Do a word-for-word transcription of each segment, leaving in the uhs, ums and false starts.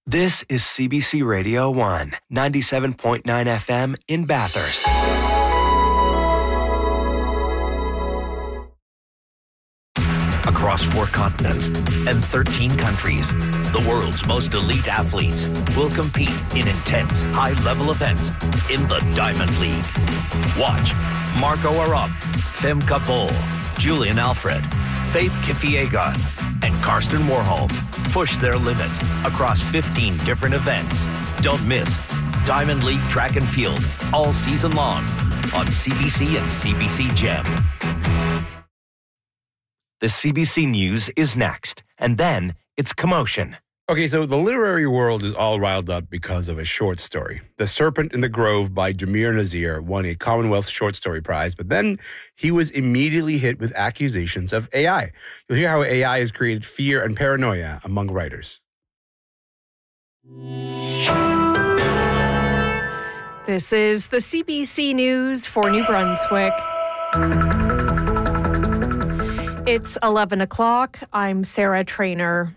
This is C B C Radio one, ninety-seven point nine F M in Bathurst. Across four continents and thirteen countries, the world's most elite athletes will compete in intense, high-level events in the Diamond League. Watch Marco Arop, Femke Bol, Julian Alfred, Faith Kipyegon, and Karsten Warholm push their limits across fifteen different events. Don't miss Diamond League Track and Field all season long on C B C and C B C Gem. The C B C News is next, and then it's commotion. Okay, so the literary world is all riled up because of a short story. The Serpent in the Grove by Jamir Nazir won a Commonwealth Short Story Prize, but then he was immediately hit with accusations of A I. You'll hear how A I has created fear and paranoia among writers. This is the C B C News for New Brunswick. It's eleven o'clock. I'm Sarah Traynor.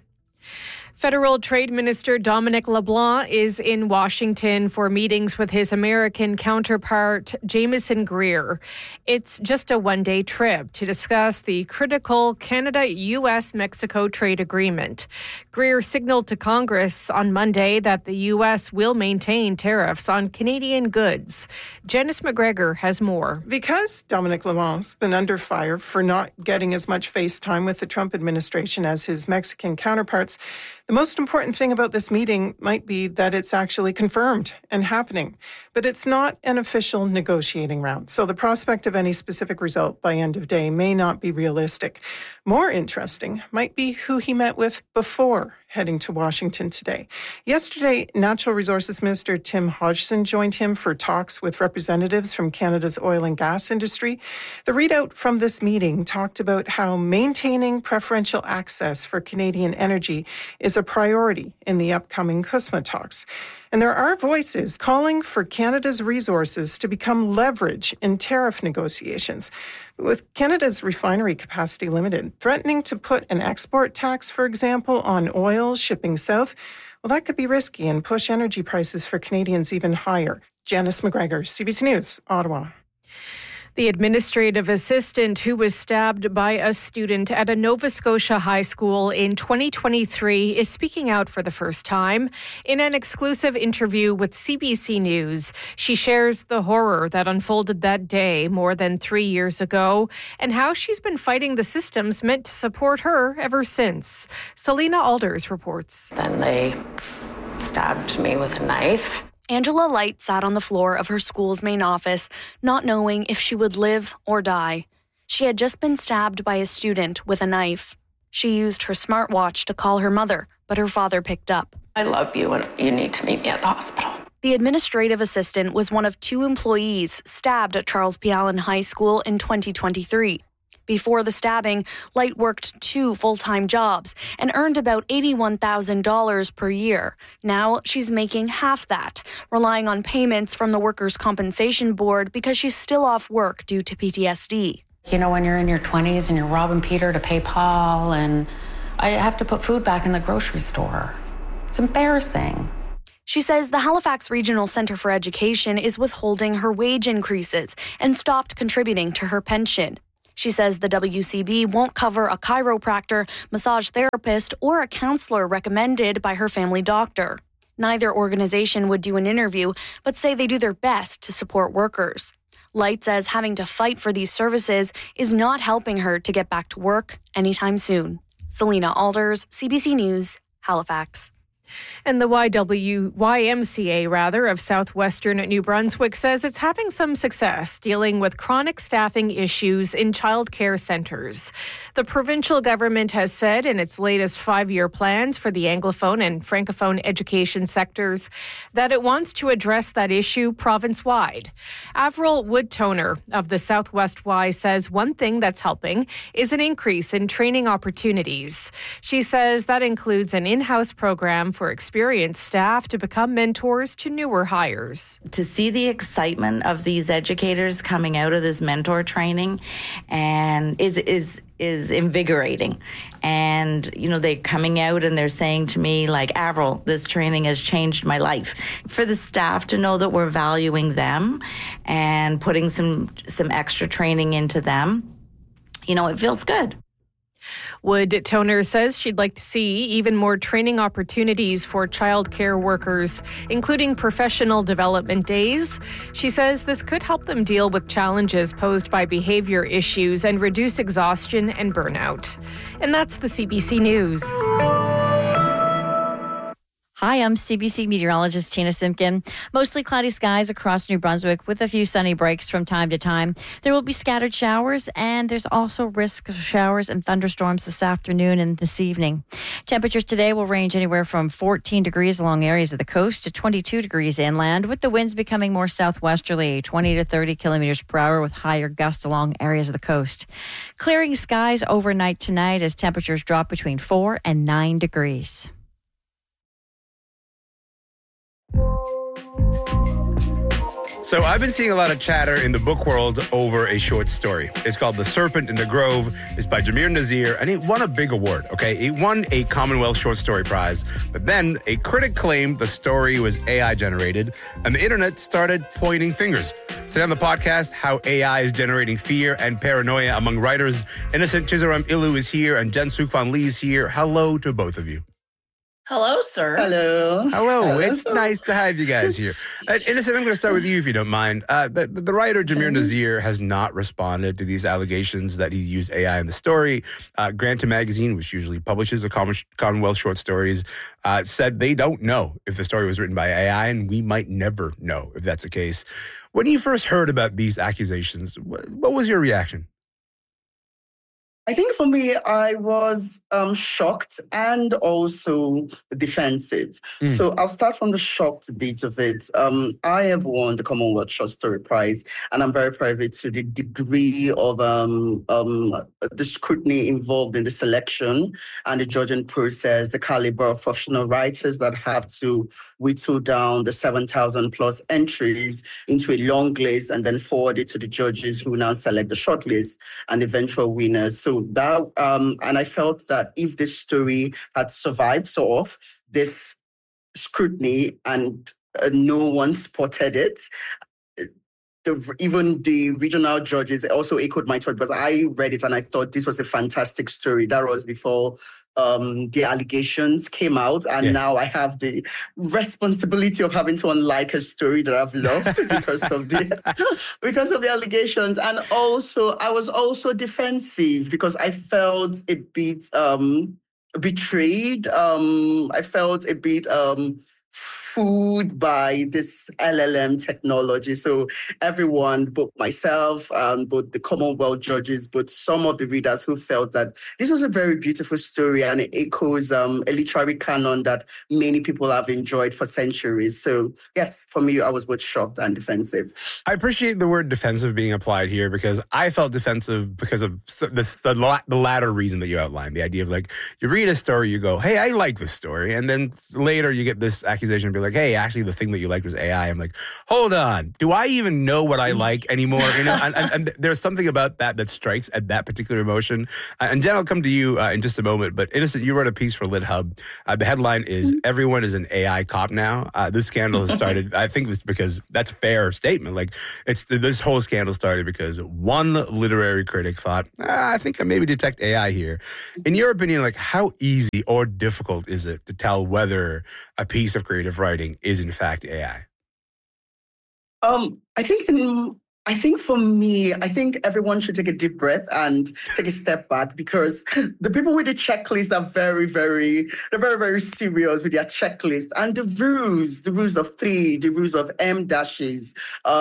Federal Trade Minister Dominic LeBlanc is in Washington for meetings with his American counterpart, Jameson Greer. It's just a one-day trip to discuss the critical Canada-U S Mexico trade agreement. Greer signaled to Congress on Monday that the U S will maintain tariffs on Canadian goods. Janice McGregor has more. Because Dominic LeBlanc's been under fire for not getting as much face time with the Trump administration as his Mexican counterparts, the most important thing about this meeting might be that it's actually confirmed and happening, but it's not an official negotiating round. So the prospect of any specific result by end of day may not be realistic. More interesting might be who he met with before heading to Washington today. Yesterday, Natural Resources Minister Tim Hodgson joined him for talks with representatives from Canada's oil and gas industry. The readout from this meeting talked about how maintaining preferential access for Canadian energy is a priority in the upcoming C U S M A talks. And there are voices calling for Canada's resources to become leverage in tariff negotiations. With Canada's refinery capacity limited, threatening to put an export tax, for example, on oil shipping south, well, that could be risky and push energy prices for Canadians even higher. Janice McGregor, C B C News, Ottawa. The administrative assistant who was stabbed by a student at a Nova Scotia high school in twenty twenty-three is speaking out for the first time. In an exclusive interview with C B C News, she shares the horror that unfolded that day more than three years ago and how she's been fighting the systems meant to support her ever since. Selena Alders reports. Then they stabbed me with a knife. Angela Light sat on the floor of her school's main office, not knowing if she would live or die. She had just been stabbed by a student with a knife. She used her smartwatch to call her mother, but her father picked up. I love you and you need to meet me at the hospital. The administrative assistant was one of two employees stabbed at Charles P. Allen High School in twenty twenty-three. Before the stabbing, Light worked two full-time jobs and earned about eighty-one thousand dollars per year. Now she's making half that, relying on payments from the Workers' Compensation Board because she's still off work due to P T S D. You know, when you're in your twenties and you're robbing Peter to pay Paul, and I have to put food back in the grocery store. It's embarrassing. She says the Halifax Regional Centre for Education is withholding her wage increases and stopped contributing to her pension. She says the W C B won't cover a chiropractor, massage therapist, or a counselor recommended by her family doctor. Neither organization would do an interview, but say they do their best to support workers. Light says having to fight for these services is not helping her to get back to work anytime soon. Selena Alders, C B C News, Halifax. And the Y W Y M C A rather of southwestern New Brunswick says it's having some success dealing with chronic staffing issues in childcare centres. The provincial government has said in its latest five-year plans for the Anglophone and Francophone education sectors that it wants to address that issue province-wide. Avril Woodtoner of the Southwest Y says one thing that's helping is an increase in training opportunities. She says that includes an in-house program for experienced staff to become mentors to newer hires. To see the excitement of these educators coming out of this mentor training and is is is invigorating. And, you know, they're coming out and they're saying to me, like, Avril, this training has changed my life. For the staff to know that we're valuing them and putting some some extra training into them, you know, it feels good. Wood Toner says she'd like to see even more training opportunities for childcare workers, including professional development days. She says this could help them deal with challenges posed by behavior issues and reduce exhaustion and burnout. And that's the C B C News. Hi, I'm C B C meteorologist Tina Simpkin. Mostly cloudy skies across New Brunswick with a few sunny breaks from time to time. There will be scattered showers, and there's also risk of showers and thunderstorms this afternoon and this evening. Temperatures today will range anywhere from fourteen degrees along areas of the coast to twenty-two degrees inland, with the winds becoming more southwesterly, twenty to thirty kilometers per hour, with higher gusts along areas of the coast. Clearing skies overnight tonight as temperatures drop between four and nine degrees. So I've been seeing a lot of chatter in the book world over a short story. It's called The Serpent in the Grove. It's by Jameer Nazir, and it won a big award, okay? It won a Commonwealth Short Story Prize, but then a critic claimed the story was A I generated, and the internet started pointing fingers. Today on the podcast, how A I is generating fear and paranoia among writers. Innocent Chizaram Ilu is here, and Jen Sukvan Lee is here. Hello to both of you. Hello, sir. Hello. Hello. Hello. It's nice to have you guys here. Uh, Innocent, I'm going to start with you, if you don't mind. Uh, the, the writer, Jameer Nazir, has not responded to these allegations that he used A I in the story. Uh, Granta Magazine, which usually publishes a Commonwealth short stories, uh, said they don't know if the story was written by A I, and we might never know if that's the case. When you first heard about these accusations, what, what was your reaction? I think for me, I was um, shocked and also defensive. Mm. So I'll start from the shocked bit of it. Um, I have won the Commonwealth Short Story Prize, and I'm very private to the degree of um, um, the scrutiny involved in the selection and the judging process, the caliber of professional writers that have to whittle down the seven thousand plus entries into a long list and then forward it to the judges who now select the short list and eventual winners. So that, um, and I felt that if this story had survived so off this scrutiny and uh, no one spotted it, the, even the regional judges also echoed my thought, because I read it and I thought this was a fantastic story. That was before um, the allegations came out, and yeah. now I have the responsibility of having to unlike a story that I've loved because of the because of the allegations. And also, I was also defensive because I felt a bit um, betrayed. Um, I felt a bit Um, fooled by this L L M technology. So everyone, both myself, um, both the Commonwealth judges, but some of the readers who felt that this was a very beautiful story and it echoes um, a literary canon that many people have enjoyed for centuries. So yes, for me, I was both shocked and defensive. I appreciate the word defensive being applied here, because I felt defensive because of this, the, the latter reason that you outlined, the idea of like, you read a story, you go, hey, I like this story. And then later you get this accusation like, hey, actually, the thing that you liked was A I. I'm like, hold on, do I even know what I like anymore? You know, and, and, and there's something about that that strikes at that particular emotion. Uh, and Jen, I'll come to you uh, in just a moment. But Innocent, you wrote a piece for LitHub. Uh, the headline is "Everyone is an A I cop now." Uh, this scandal has started. I think it's because that's a fair statement. Like, it's this whole scandal started because one literary critic thought, ah, I think I maybe detect A I here. In your opinion, like, how easy or difficult is it to tell whether a piece of creative writing is in fact A I? Um, I think in, I think for me, I think everyone should take a deep breath and take a step back, because the people with the checklist are very, very, they're very, very serious with their checklist, and the rules, the rules of three, the rules of M dashes,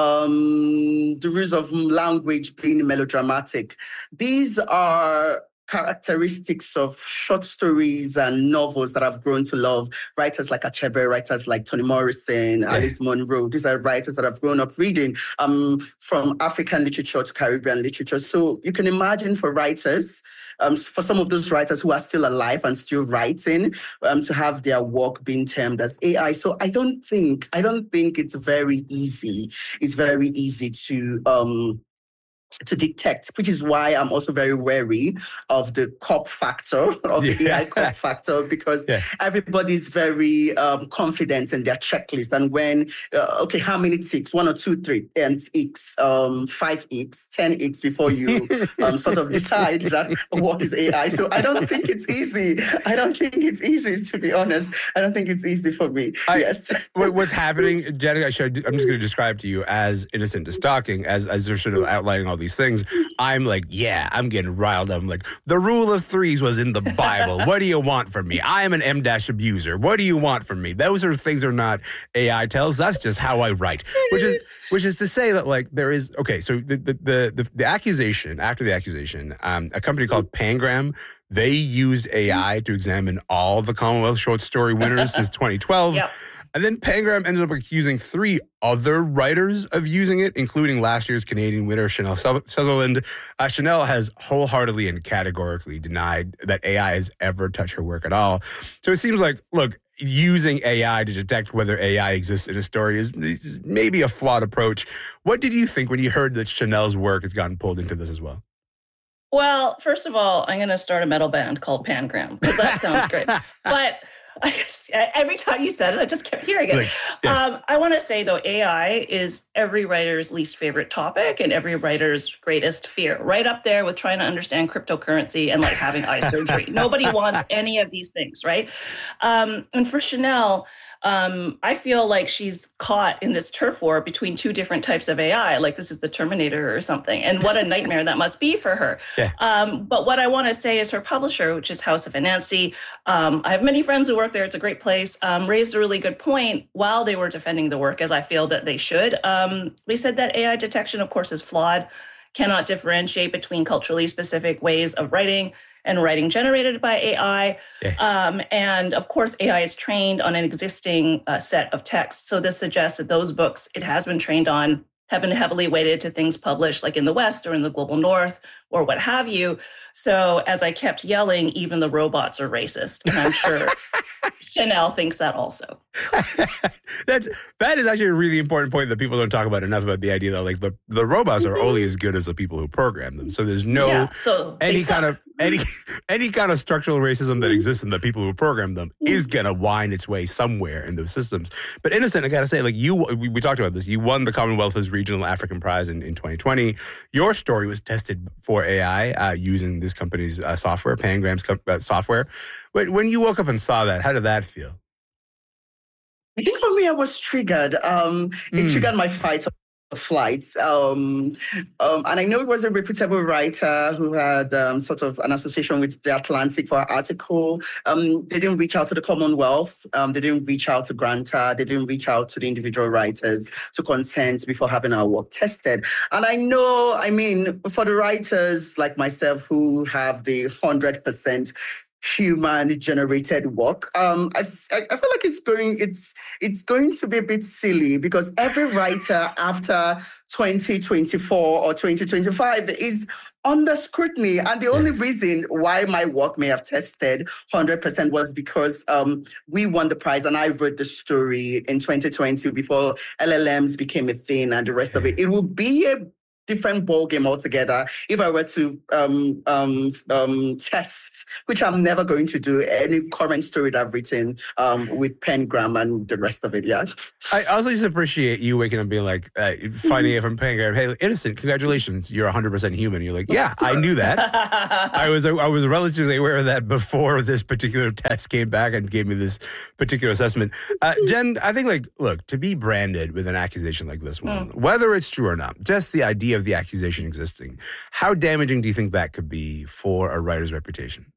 um, the rules of language being melodramatic. These are characteristics of short stories and novels that I've grown to love. Writers like Achebe, writers like Toni Morrison, yeah. Alice Munro. These are writers that I've grown up reading, um, from African literature to Caribbean literature. So you can imagine for writers, um, for some of those writers who are still alive and still writing, um, to have their work being termed as A I. So I don't think, I don't think it's very easy. It's very easy to, um, to detect, which is why I'm also very wary of the cop factor, of the Yeah. A I cop factor, because Yeah. everybody's very um, confident in their checklist. And when, uh, okay, how many ticks? One or two, three, um, X, um, five X, ten X before you um, sort of decide that what is A I. So I don't think it's easy. I don't think it's easy, to be honest. I don't think it's easy for me. I, yes. what, what's happening, Jenny, I should, I'm just going to describe to you as innocent to stalking, as, as they're sort of outlining all these things. I'm like, yeah, I'm getting riled up. I'm like, the rule of threes was in the Bible. What do you want from me? I am an M-dash abuser. What do you want from me? Those are things are not A I tells. That's just how I write. Which is which is to say that, like, there is, okay, so the the the, the, the accusation, after the accusation, um, a company called Pangram, they used A I to examine all the Commonwealth short story winners since twenty twelve. Yep. And then Pangram ended up accusing three other writers of using it, including last year's Canadian winner, Chanel Sutherland. Uh, Chanel has wholeheartedly and categorically denied that A I has ever touched her work at all. So it seems like, look, using A I to detect whether A I exists in a story is maybe a flawed approach. What did you think when you heard that Chanel's work has gotten pulled into this as well? Well, first of all, I'm going to start a metal band called Pangram, because that sounds great. But I just, every time you said it, I just kept hearing it. Like, yes. um, I want to say, though, A I is every writer's least favorite topic and every writer's greatest fear, right up there with trying to understand cryptocurrency and like having eye surgery. Nobody wants any of these things, right? Um, and for Chanel, Um, I feel like she's caught in this turf war between two different types of A I, like this is the Terminator or something. And what a nightmare that must be for her. Yeah. Um, but what I want to say is her publisher, which is House of Anansi, um, I have many friends who work there. It's a great place, um, raised a really good point while they were defending the work, as I feel that they should. Um, they said that A I detection, of course, is flawed, cannot differentiate between culturally specific ways of writing and writing generated by A I. Yeah. Um, and of course, A I is trained on an existing uh, set of texts. So this suggests that those books it has been trained on have been heavily weighted to things published like in the West or in the global North or what have you. So as I kept yelling, even the robots are racist. And I'm sure Chanel thinks that also. That's that is actually a really important point that people don't talk about enough, about the idea that like the, the robots are only as good as the people who program them. So there's no Yeah, so they any suck. kind of any any kind of structural racism that exists in the people who program them is gonna wind its way somewhere in those systems. But Innocent, I gotta say, like you, we, we talked about this. You won the Commonwealth's Regional African Prize in, in twenty twenty. Your story was tested for A I uh, using this company's uh, software, Pangram's co- uh, software. When, when you woke up and saw that, how did that feel? I think for me, I was triggered. Um, it Mm. triggered my fight or flight. Um, um, and I know it was a reputable writer who had um, sort of an association with The Atlantic for her article. Um, they didn't reach out to the Commonwealth. Um, they didn't reach out to Granta. They didn't reach out to the individual writers to consent before having our work tested. And I know, I mean, for the writers like myself who have the one hundred percent human generated work. Um, I, f- I I feel like it's going it's it's going to be a bit silly because every writer after twenty twenty-four or twenty twenty-five is under scrutiny, and the only reason why my work may have tested one hundred percent was because um, we won the prize, and I wrote the story in twenty twenty before L L Ms became a thing and the rest of it. It would be a different ballgame altogether if I were to um, um, um, test, which I'm never going to do, any current story that I've written um, with Pangram and the rest of it, yeah. I also just appreciate you waking up and being like, uh, finding it from Pangram, hey, Innocent, congratulations, you're one hundred percent human. You're like, yeah, I knew that. I was I was relatively aware of that before this particular test came back and gave me this particular assessment. Uh, Jen, I think, like, look, to be branded with an accusation like this one, mm. whether it's true or not, just the idea of the accusation existing, how damaging do you think that could be for a writer's reputation?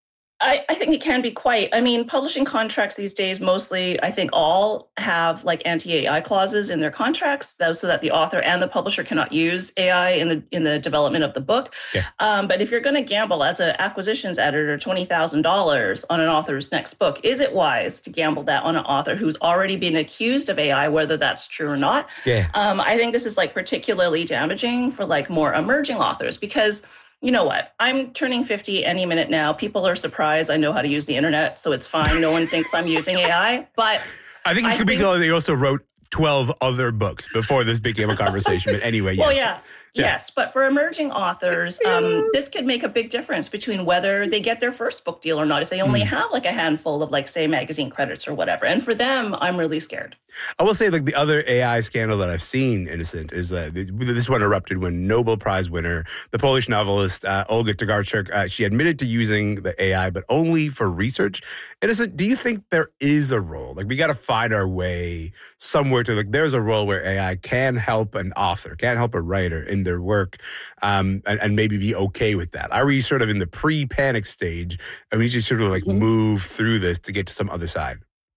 I, I think it can be quite. I mean, publishing contracts these days, mostly, I think all have like anti-A I clauses in their contracts, though, so that the author and the publisher cannot use A I in the in the development of the book. Yeah. Um, but if you're going to gamble as an acquisitions editor twenty thousand dollars on an author's next book, is it wise to gamble that on an author who's already been accused of A I, whether that's true or not? Yeah. Um, I think this is like particularly damaging for like more emerging authors because, you know what? I'm turning fifty any minute now. People are surprised I know how to use the internet, so it's fine. No one thinks I'm using A I. But I think it I could be think- because they also wrote twelve other books before this became a conversation. But anyway, yes. Well, yeah. Yeah. Yes, but for emerging authors, um, this could make a big difference between whether they get their first book deal or not, if they only mm. have like a handful of like, say, magazine credits or whatever. And for them, I'm really scared. I will say, like, the other A I scandal that I've seen, Innocent, is that this one erupted when Nobel Prize winner, the Polish novelist uh, Olga Tokarczuk, uh, she admitted to using the A I, but only for research. Innocent, do you think there is a role? Like, we got to find our way somewhere to, like, there's a role where A I can help an author, can help a writer in their work, um, and, and maybe be okay with that? Are we sort of in the pre-panic stage, and we just sort of, like, mm-hmm. move through this to get to some other side?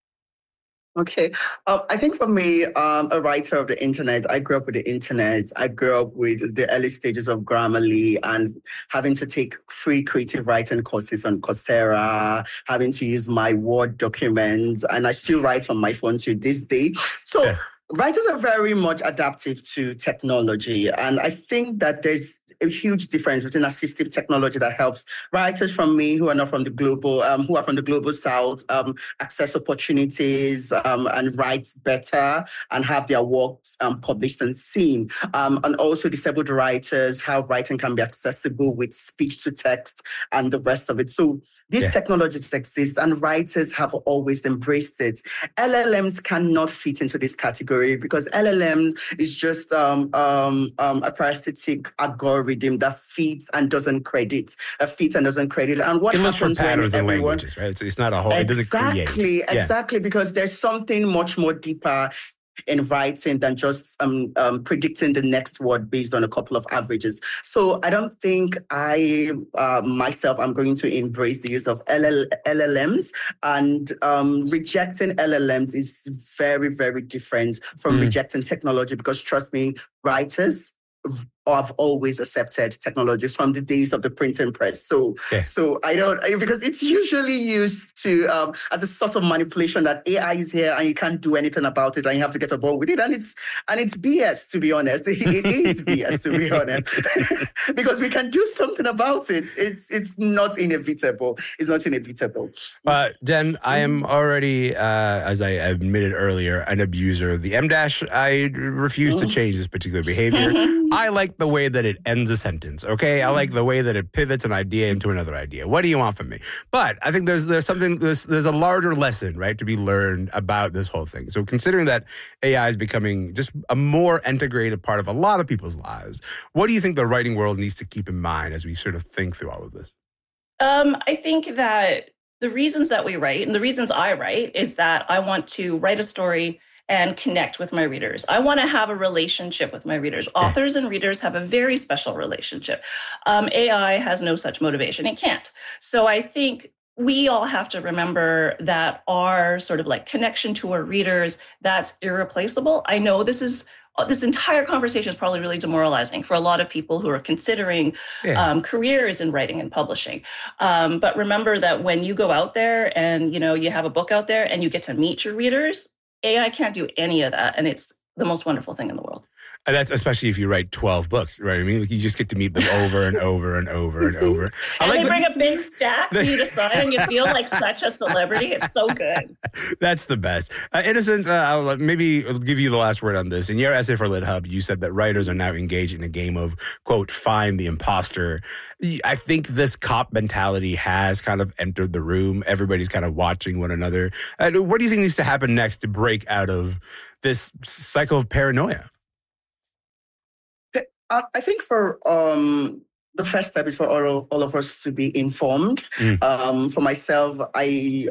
Okay. Um, I think for me, um, a writer of the internet, I grew up with the internet. I grew up with the early stages of Grammarly and having to take free creative writing courses on Coursera, having to use my Word document, and I still write on my phone to this day. So yeah. Writers are very much adaptive to technology. And I think that there's a huge difference between assistive technology that helps writers from me who are not from the global, um, who are from the global south, um, access opportunities um, and write better and have their works um, published and seen. Um, and also disabled writers, how writing can be accessible with speech to text and the rest of it. So these yeah. technologies exist and writers have always embraced it. L L Ms cannot fit into this category, because L L Ms is just um, um, um, a parasitic algorithm that feeds and doesn't credit, uh, feeds and doesn't credit. And what it happens when patterns everyone... and languages, right? So it's not a whole, exactly, it doesn't create. Exactly, yeah. because there's something much more deeper in writing than just um, um, predicting the next word based on a couple of averages. So I don't think I, uh, myself, I'm going to embrace the use of L L Ms, and um, rejecting L L Ms is very, very different from mm. rejecting technology, because trust me, writers have always accepted technology from the days of the printing press. So, yeah. so I don't, because it's usually used to um, as a sort of manipulation that A I is here and you can't do anything about it and you have to get aboard with it. And it's and it's B S, to be honest. It is B S, to be honest, because we can do something about it. It's it's not inevitable. It's not inevitable. Uh, Jen, I am already, uh, as I admitted earlier, an abuser of the M dash. I refuse to change this particular behavior. I like the way that it ends a sentence, okay? I like the way that it pivots an idea into another idea. What do you want from me? But I think there's there's something, there's, there's a larger lesson, right, to be learned about this whole thing. So considering that A I is becoming just a more integrated part of a lot of people's lives, what do you think the writing world needs to keep in mind as we sort of think through all of this? Um, I think that the reasons that we write, and the reasons I write, is that I want to write a story and connect with my readers. I want to have a relationship with my readers. Authors and readers have a very special relationship. Um, A I has no such motivation. It can't. So I think we all have to remember that our sort of like connection to our readers, that's irreplaceable. I know this is This entire conversation is probably really demoralizing for a lot of people who are considering yeah. um, careers in writing and publishing. Um, but remember that when you go out there and, you know, you have a book out there and you get to meet your readers, A I can't do any of that. And it's the most wonderful thing in the world. And that's especially if you write twelve books, right? I mean, like you just get to meet them over and over and over and over. And like they the, bring a big stack for you to sign and you feel like such a celebrity. It's so good. That's the best. Uh, Innocent, uh, I'll maybe I'll give you the last word on this. In your essay for LitHub, you said that writers are now engaged in a game of, quote, find the imposter. I think this cop mentality has kind of entered the room. Everybody's kind of watching one another. Uh, what do you think needs to happen next to break out of this cycle of paranoia? I think for um, the first step is for all, all of us to be informed. Mm. Um, for myself, I